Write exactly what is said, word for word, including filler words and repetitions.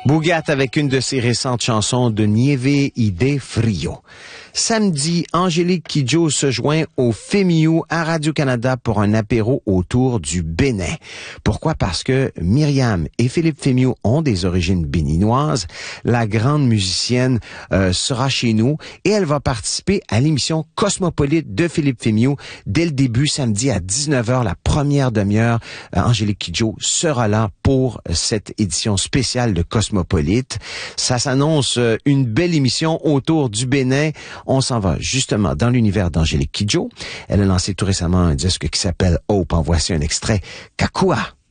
Bougat avec une de ses récentes chansons de Nieve Ide Frio. Samedi, Angélique Kidjo se joint au Fémiou à Radio-Canada pour un apéro autour du Bénin. Pourquoi? Parce que Myriam et Philippe Fémiou ont des origines béninoises. La grande musicienne euh, sera chez nous et elle va participer à l'émission Cosmopolite de Philippe Fémiou dès le début, samedi à dix-neuf heures, la première demi-heure. Euh, Angélique Kidjo sera là pour cette édition spéciale de Cosmopolite. Ça s'annonce euh, une belle émission autour du Bénin. On s'en va justement dans l'univers d'Angélique Kidjo. Elle a lancé tout récemment un disque qui s'appelle Hope. En voici un extrait. Kakua.